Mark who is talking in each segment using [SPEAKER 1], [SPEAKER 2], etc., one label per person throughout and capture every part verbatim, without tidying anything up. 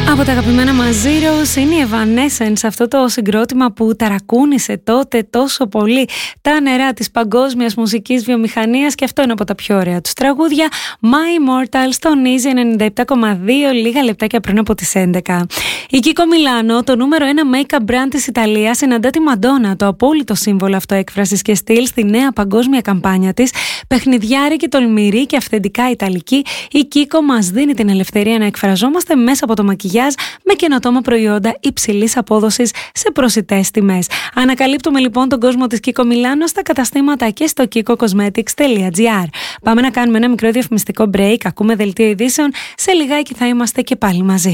[SPEAKER 1] Από τα αγαπημένα μας Zeros είναι η Evanescence, αυτό το συγκρότημα που ταρακούνησε τότε τόσο πολύ τα νερά της παγκόσμιας μουσικής βιομηχανίας, και αυτό είναι από τα πιο ωραία τους τραγούδια. My Immortal στον Easy ενενήντα επτά κόμμα δύο, λίγα λεπτάκια πριν από τις έντεκα. Η Kiko Milano, το νούμερο ένα make-up brand της Ιταλίας, συναντά τη Madonna, το απόλυτο σύμβολο αυτοέκφρασης και στυλ, στη νέα παγκόσμια καμπάνια της. Παιχνιδιάρικη, τολμηρή και αυθεντικά ιταλική, η Kiko μας δίνει την ελευθερία να εκφραζόμαστε μέσα από το μακιγιάζ με καινοτόμα προϊόντα υψηλής απόδοσης σε προσιτές τιμές. Ανακαλύπτουμε λοιπόν τον κόσμο της Kiko Milano στα καταστήματα και στο kiko cosmetics τελεία gr. Πάμε να κάνουμε ένα μικρό διαφημιστικό break, ακούμε δελτίο ειδήσεων, σε λιγάκι θα είμαστε και πάλι μαζί.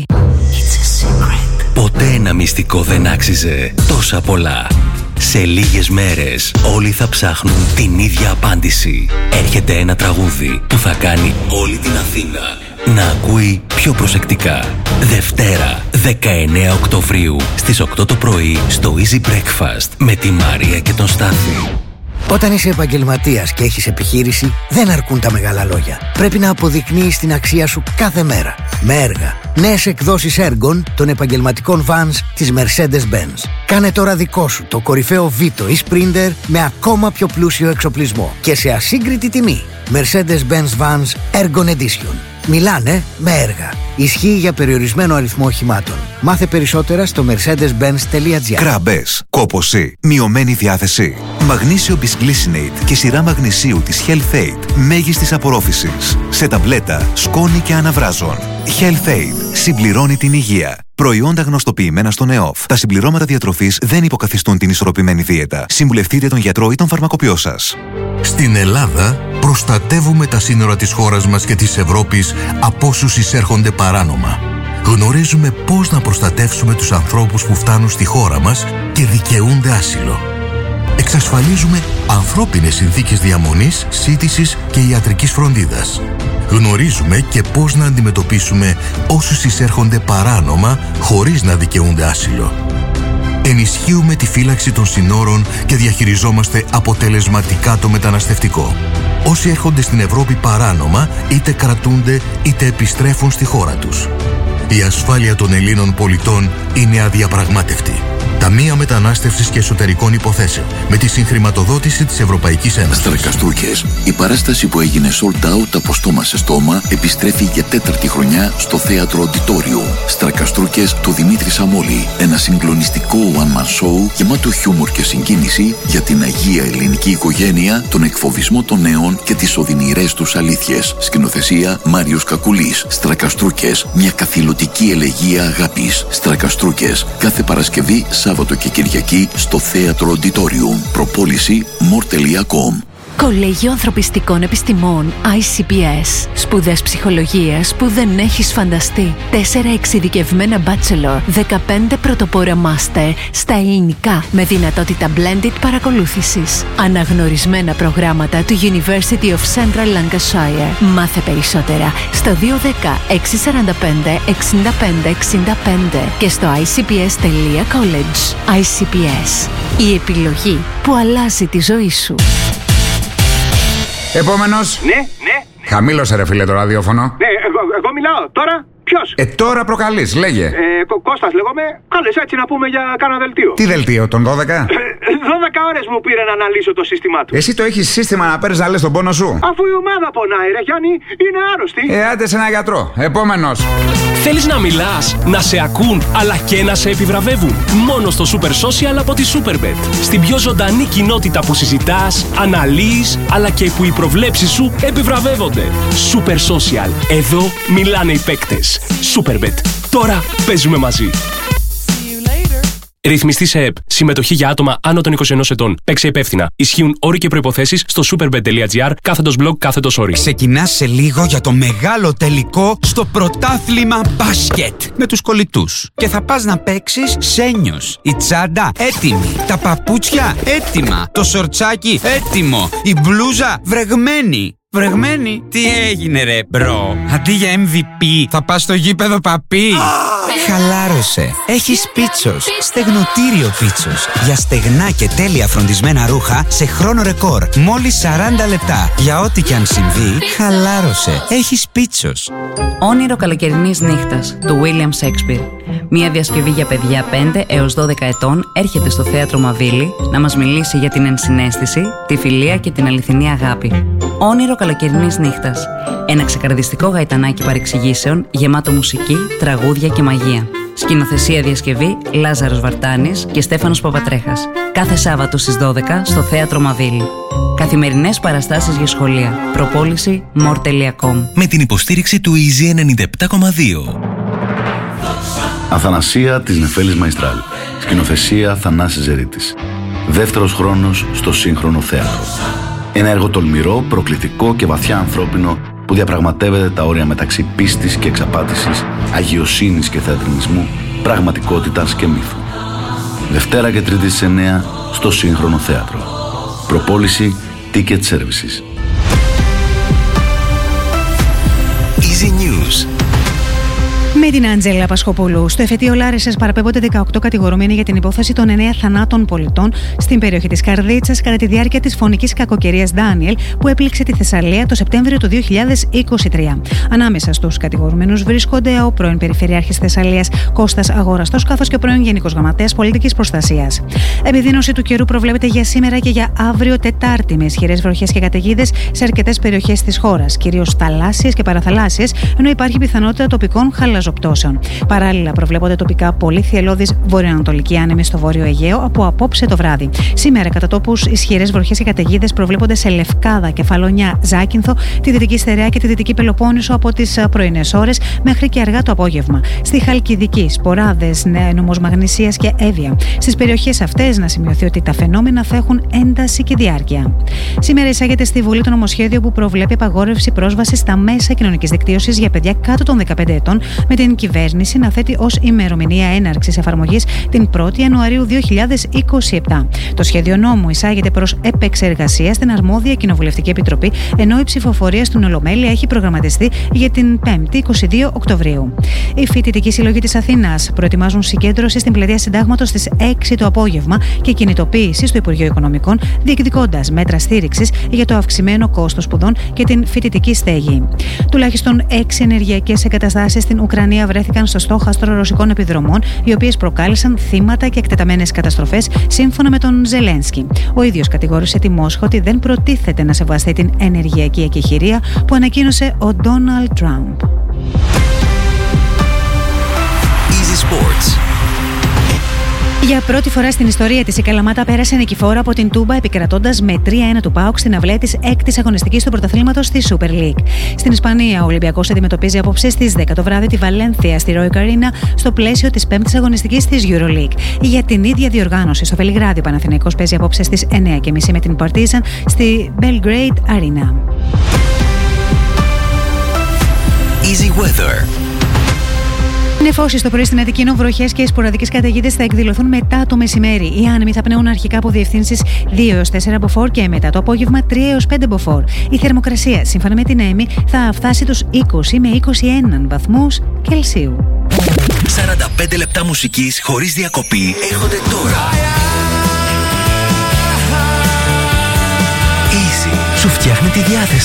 [SPEAKER 2] Ποτέ ένα μυστικό δεν άξιζε τόσα πολλά. Σε λίγες μέρες όλοι θα ψάχνουν την ίδια απάντηση. Έρχεται ένα τραγούδι που θα κάνει όλη την Αθήνα να ακούει πιο προσεκτικά. Δευτέρα, δεκαεννέα Οκτωβρίου, στις οκτώ το πρωί, στο Easy Breakfast με τη Μαρία και τον Στάθη.
[SPEAKER 3] Όταν είσαι επαγγελματίας και έχεις επιχείρηση, δεν αρκούν τα μεγάλα λόγια. Πρέπει να αποδεικνύεις την αξία σου κάθε μέρα. Με έργα. Νέες εκδόσεις έργων των επαγγελματικών vans της Mercedes-Benz. Κάνε τώρα δικό σου το κορυφαίο Vito ή Sprinter με ακόμα πιο πλούσιο εξοπλισμό και σε ασύγκριτη τιμή. Mercedes-Benz Vans Ergon Edition. Μιλάνε με έργα. Ισχύει για περιορισμένο αριθμό οχημάτων. Μάθε περισσότερα στο mercedes benz τελεία gr.
[SPEAKER 4] Κραμπές, κόπωση, μειωμένη διάθεση. Μαγνήσιο Bisglycinate και σειρά μαγνησίου της Health Aid μέγιστης απορρόφησης. Σε ταμπλέτα, σκόνη και αναβράζων. Health Aid συμπληρώνει την υγεία. Προϊόντα γνωστοποιημένα στον ΕΟΦ. Τα συμπληρώματα διατροφής δεν υποκαθιστούν την ισορροπημένη δίαιτα. Συμβουλευτείτε τον γιατρό ή τον φαρμακοποιό σας.
[SPEAKER 5] Στην Ελλάδα προστατεύουμε τα σύνορα της χώρας μας και της Ευρώπης από όσους εισέρχονται παράνομα. Γνωρίζουμε πώς να προστατεύσουμε τους ανθρώπους που φτάνουν στη χώρα μας και δικαιούνται άσυλο. Εξασφαλίζουμε ανθρώπινες συνθήκες διαμονής, σύντησης και ιατρικής φροντίδας. Γνωρίζουμε και πώς να αντιμετωπίσουμε όσους εισέρχονται παράνομα χωρίς να δικαιούνται άσυλο. Ενισχύουμε τη φύλαξη των συνόρων και διαχειριζόμαστε αποτελεσματικά το μεταναστευτικό. Όσοι έρχονται στην Ευρώπη παράνομα, είτε κρατούνται είτε επιστρέφουν στη χώρα τους. Η ασφάλεια των Ελλήνων πολιτών είναι αδιαπραγμάτευτη. Ταμεία Μετανάστευσης και Εσωτερικών Υποθέσεων, με τη συγχρηματοδότηση της Ευρωπαϊκής Ένωσης.
[SPEAKER 6] Στρακαστούκες. Η παράσταση που έγινε sold out από στόμα σε στόμα επιστρέφει για τέταρτη χρονιά στο θέατρο Οντιτόριο. Στρακαστούκες του Δημήτρη Σαμόλη. Ένα συγκλονιστικό one-man show γεμάτο χιούμορ και συγκίνηση για την αγία ελληνική οικογένεια, τον εκφοβισμό των νέων και τις οδυνηρές τους αλήθειες. Σκηνοθεσία Μάριος Κακουλής. Στρακαστούκες. Μια καθηλωτική ελεγεία αγάπης. Στρακαστούκες. Κάθε Παρασκευή, Σάββατο και Κυριακή στο θέατρο Auditorium. Προπόληση μορ τελεία κομ.
[SPEAKER 7] Κολέγιο Ανθρωπιστικών Επιστημών άι σι πι ες. Σπουδές ψυχολογίας που δεν έχεις φανταστεί. Τέσσερα εξειδικευμένα bachelor, δεκαπέντε πρωτοπόρα master στα ελληνικά με δυνατότητα blended παρακολούθησης. Αναγνωρισμένα προγράμματα του University of Central Lancashire. Μάθε περισσότερα στο δύο ένα μηδέν έξι τέσσερα πέντε εξήντα πέντε εξήντα πέντε και στο άι σι πι ες τελεία college. άι σι πι ες. Η επιλογή που αλλάζει τη ζωή σου.
[SPEAKER 8] Επόμενος.
[SPEAKER 9] Ναι, ναι.
[SPEAKER 8] Χαμήλωσε ρε φίλε το ραδιόφωνο.
[SPEAKER 9] Ναι, εγώ, εγώ μιλάω. Τώρα ποιος?
[SPEAKER 8] Ε, τώρα προκαλείς, λέγε.
[SPEAKER 9] Ε, Κω- Κώστας λέγομαι. Κάλες έτσι να πούμε για κάνα δελτίο.
[SPEAKER 8] Τι δελτίο, τον δώδεκα?
[SPEAKER 9] δώδεκα ώρες μου πήρε να αναλύσω το σύστημά του.
[SPEAKER 8] Εσύ το έχεις σύστημα να παίρνεις να λες τον πόνο σου?
[SPEAKER 9] Αφού η ομάδα πονάει ρε Γιάννη, είναι άρρωστη.
[SPEAKER 8] Ε, άντε σε ένα γιατρό. Επόμενος.
[SPEAKER 10] Θέλεις να μιλάς, να σε ακούν, αλλά και να σε επιβραβεύουν? Μόνο στο Super Social από τη Superbet. Στην πιο ζωντανή κοινότητα που συζητάς, αναλύεις, αλλά και που οι προβλέψεις σου επιβραβεύονται. Super Social. Εδώ μιλάνε οι παίκτες. Superbet. Τώρα παίζουμε μαζί. Ρυθμιστή σε ΕΠ. Συμμετοχή για άτομα άνω των είκοσι ενός ετών. Παίξε υπεύθυνα. Ισχύουν όροι και προϋποθέσεις στο superbet τελεία gr κάθετος blog κάθετος όροι.
[SPEAKER 11] Ξεκινάς σε λίγο για το μεγάλο τελικό στο πρωτάθλημα μπάσκετ με τους κολλητούς. Και θα πας να παίξεις σένιος. Η τσάντα έτοιμη. Τα παπούτσια έτοιμα. Το σορτσάκι έτοιμο. Η μπλούζα βρεγμένη. Βρεγμένη, τι έγινε ρε μπρο? Αντί για εμ βι πι θα πας στο γήπεδο παπί. Χαλάρωσε. Έχεις Πίτσος. Στεγνοτήριο Πίτσος. Για στεγνά και τέλεια φροντισμένα ρούχα σε χρόνο ρεκόρ. Μόλις σαράντα λεπτά. Για ό,τι κι αν συμβεί, χαλάρωσε. Έχεις Πίτσος.
[SPEAKER 12] Όνειρο καλοκαιρινής νύχτας του William Shakespeare. Μια διασκευή για παιδιά πέντε έως δώδεκα ετών έρχεται στο Θέατρο Μαβίλη να μας μιλήσει για την ενσυναίσθηση, τη φιλία και την αληθινή αγάπη. Όνειρο καλοκαιρινής νύχτας. Ένα ξεκαρδιστικό γαϊτανάκι παρεξηγήσεων γεμάτο μουσική, τραγούδια και μαγεία. Σκηνοθεσία διασκευή Λάζαρος Βαρτάνης και Στέφανος Παπατρέχας. Κάθε Σάββατο στις δώδεκα στο Θέατρο Μαβίλη. Καθημερινές παραστάσεις για σχολεία. Προπόληση more τελεία com.
[SPEAKER 2] Με την υποστήριξη του Easy ενενήντα επτά κόμμα δύο.
[SPEAKER 13] Αθανασία της Νεφέλης Μαϊστράλ. Σκηνοθεσία Θανάσης Ζερίτης. Δεύτερος χρόνος στο σύγχρονο θέατρο. Ένα έργο τολμηρό, προκλητικό και βαθιά ανθρώπινο που διαπραγματεύεται τα όρια μεταξύ πίστης και εξαπάτησης, αγιοσύνης και θεατρινισμού, πραγματικότητας και μύθου. Δευτέρα και Τρίτη στις εννέα στο σύγχρονο θέατρο. Προπόληση Ticket Services.
[SPEAKER 2] Easy News.
[SPEAKER 14] Με την Άντζελα Πασχοπούλου. Στο εφετείο Λάρισσας παραπέμπονται δεκαοκτώ κατηγορουμένοι για την υπόθεση των εννέα θανάτων πολιτών στην περιοχή της Καρδίτσας κατά τη διάρκεια της φωνικής κακοκαιρίας Ντάνιελ που έπληξε τη Θεσσαλία το Σεπτέμβριο του δύο χιλιάδες είκοσι τρία. Ανάμεσα στους κατηγορουμένους βρίσκονται ο πρώην Περιφερειάρχης Θεσσαλίας Κώστας Αγοραστός καθώς και ο πρώην Γενικός Γραμματέας Πολιτικής Προστασίας. Επιδείνωση του καιρού προβλέπεται για σήμερα και για αύριο Τετάρτη με ισχυρές βροχές και καταιγίδες σε αρκετές περιοχές της χώρας, κυρίως θαλάσσιες και παραθαλάσσιες, ενώ υπάρχει πιθανότητα τοπικών χαλαζοπτώσεων. Παράλληλα, προβλέπονται τοπικά πολύ θυελλώδης βορειοανατολική άνεμη στο Βόρειο Αιγαίο από απόψε το βράδυ. Σήμερα, κατά τόπους, ισχυρές βροχές και καταιγίδες προβλέπονται σε Λευκάδα, Κεφαλονιά, Ζάκυνθο, τη Δυτική Στερεά και τη Δυτική Πελοπόννησο από τις πρωινές ώρες μέχρι και αργά το απόγευμα. Στη Χαλκιδική, Σποράδες, Νόμος Μαγνησίας και Εύβοια. Στις περιοχές αυτές να σημειωθεί ότι τα φαινόμενα θα έχουν ένταση και διάρκεια. Σήμερα εισάγεται στη Βουλή το νομοσχέδιο που προβλέπει απαγόρευση πρόσβασης στα μέσα κοινωνικής δικτύωσης για παιδιά κάτω των δεκαπέντε ετών, με την κυβέρνηση να θέτει ως ημερομηνία έναρξης εφαρμογής την πρώτη Ιανουαρίου δύο χιλιάδες είκοσι επτά. Το σχέδιο νόμου εισάγεται προς επεξεργασία στην αρμόδια Κοινοβουλευτική Επιτροπή, ενώ η ψηφοφορία στην Ολομέλεια έχει προγραμματιστεί για την πέμπτη είκοσι δύο Οκτωβρίου. Οι φοιτητικοί σύλλογοι της Αθήνας προετοιμάζουν συγκέντρωση στην πλατεία Συντάγματος στις έξι το απόγευμα και κινητοποίηση στο Υπουργείο Οικονομικών, διεκδικώντας μέτρα στήριξης για το αυξημένο κόστος σπουδών και την φοιτητική στέγη. Τουλάχιστον έξι ενεργειακές εγκαταστάσεις στην Ουκρανία βρέθηκαν στο στόχαστρο ρωσικών επιδρομών, οι οποίες προκάλεσαν θύματα και εκτεταμένες καταστροφές, σύμφωνα με τον Ζελένσκι. Ο ίδιος κατηγόρησε τη Μόσχα ότι δεν προτίθεται να σεβαστεί την ενεργειακή εκεχηρία που ανακοίνωσε ο Ντόναλντ Τραμπ.
[SPEAKER 2] Easy Sports.
[SPEAKER 14] Για πρώτη φορά στην ιστορία της, η Καλαμάτα πέρασε νικηφόρα από την Τούμπα, επικρατώντας με τρία ένα του ΠΑΟΚ στην αυλαία της έκτης αγωνιστικής του πρωταθλήματος στη Super League. Στην Ισπανία, ο Ολυμπιακός αντιμετωπίζει απόψε στις δέκα το βράδυ τη Βαλένθια στη Royal Arena στο πλαίσιο της πέμπτης αγωνιστικής της EuroLeague. Για την ίδια διοργάνωση, στο Βελιγράδι, ο Παναθηναϊκός παίζει απόψε στις εννέα και μισή με την Partizan στη Belgrade Arena.
[SPEAKER 2] Easy Weather.
[SPEAKER 14] Νεφώσεις το πρωί στην Αττική, ενώ βροχές και σποραδικές καταιγίδες θα εκδηλωθούν μετά το μεσημέρι. Οι άνεμοι θα πνέουν αρχικά από διευθύνσεις δύο έως τέσσερα μποφόρ και μετά το απόγευμα τρία έως πέντε μποφόρ. Η θερμοκρασία, σύμφωνα με την ΕΜΗ, θα φτάσει τους είκοσι με είκοσι ένα βαθμούς Κελσίου.
[SPEAKER 2] σαράντα πέντε λεπτά μουσικής χωρίς διακοπή έρχονται τώρα. Easy σου φτιάχνει τη διάθεση.